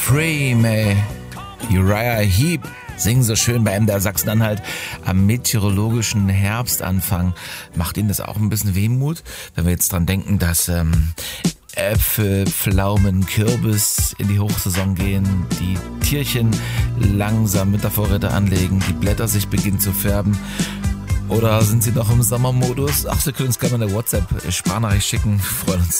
Supreme, ey. Uriah Heep singen so schön bei MDR Sachsen-Anhalt am meteorologischen Herbstanfang. Macht Ihnen das auch ein bisschen Wehmut, wenn wir jetzt dran denken, dass Äpfel, Pflaumen, Kürbis in die Hochsaison gehen, die Tierchen langsam mit der Vorräte anlegen, die Blätter sich beginnen zu färben? Oder sind Sie noch im Sommermodus? Ach, Sie können uns gerne eine WhatsApp-Sprachnachricht schicken. Wir freuen uns